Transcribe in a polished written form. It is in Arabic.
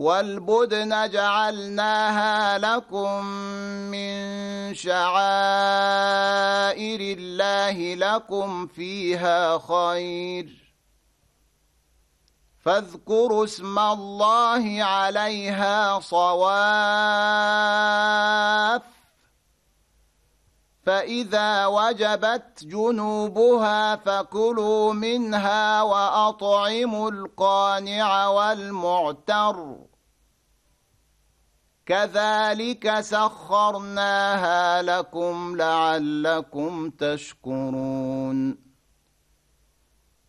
والبدن جعلناها لكم من شعائر الله لكم فيها خير فاذكروا اسم الله عليها صواف فإذا وجبت جنوبها فكلوا منها وأطعموا القانع والمعتر كذلك سخرناها لكم لعلكم تشكرون